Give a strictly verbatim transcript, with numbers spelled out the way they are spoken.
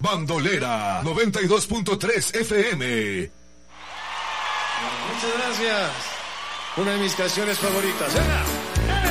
Bandolera noventa y dos punto tres F M. Muchas gracias. Una de mis canciones favoritas. ¡Venga!